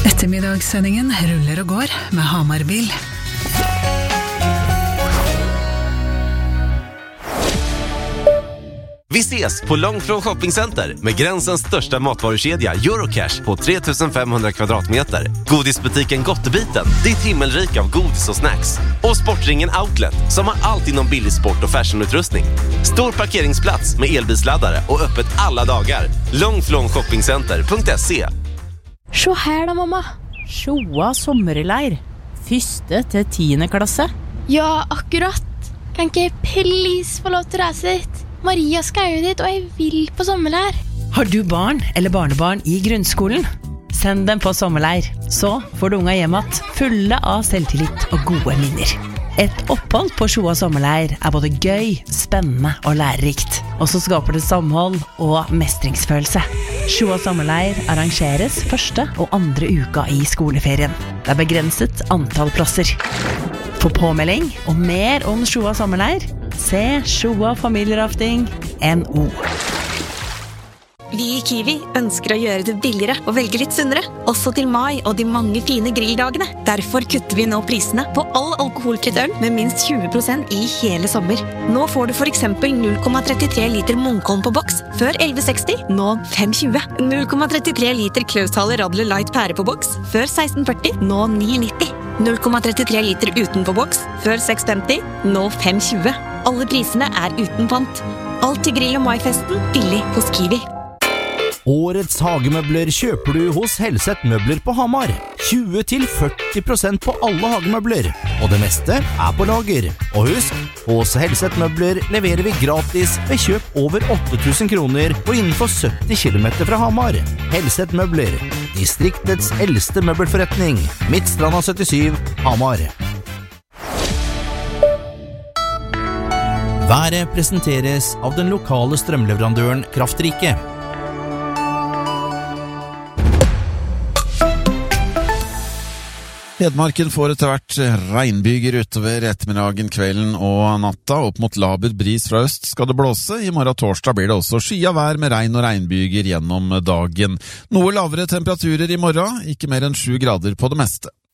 Ettermiddagssendingen ruller og går med Hamarbil. Vi ses på Långflon shoppingcenter med gränsens största matvarukedja Eurocash på 3500 kvadratmeter. Godisbutiken Gottebiten, ditt himmelrik av godis och snacks. Och Sportringen Outlet som har allt inom billig sport- och fashionutrustning. Stor parkeringsplats med elbilsladdare och öppet alla dagar. Långflonshoppingcenter.se. Se her da, mamma. Sjoa sommerleir. 1. til 10. klasse. Ja, akkurat. Kan ikke jeg please få lov til å reise dit? Maria skal jo dit, og jeg vil på sommerleir. Har du barn eller barnebarn i grunnskolen? Send dem på sommerleir, så får du unga hjem att fulle av selvtillit og gode minner. Et opphold på Sjoa sommerleir både gøy, spennende og lærerikt. Og så skaper det samhold og mestringsfølelse. Sjoa sommerleir arrangeres 1. og 2. uka i skoleferien. Det begrenset antall plasser. For påmelding og mer om Sjoa sommerleir, se Sjoa familierafting.no. Vi i Kiwi ønsker å gjøre det billigere og velge litt sunnere, også til mai og de mange fine grilldagene. Derfor kutter vi nå prisene på all alkoholfritt øl med minst 20% i hele sommer. Nå får du for eksempel 0,33 liter Munkholm på boks, før 11,60, nå 5,20. 0,33 liter Klaushaler Radler Light pære på boks, før 16,40, nå 9,90. 0,33 liter uten på boks, før 6,50, nå 5,20. Alle prisene uten pant. Alt til grill- og maifesten, billig hos Kiwi. Årets hagemøbler kjøper du hos Helseth Møbler på Hamar. 20-40% på alle hagemøbler, og det meste på lager. Og husk, hos Helseth Møbler leverer vi gratis ved kjøp over 8.000 kroner og innenfor 70 kilometer fra Hamar. Helseth Møbler, distriktets eldste møbelforretning. Midtstranda 77, Hamar. Været presenteres av den lokale strømleverandøren Kraftrike. Hedmarken får etter hvert regnbyger utover ettermiddagen, kvelden og natta. Opp mot laber bris fra øst skal det blåse. I morgen torsdag blir det også skya vær med regn og regnbyger gjennom dagen. Noe lavere temperaturer i morgen, ikke mer enn 7 grader på det meste.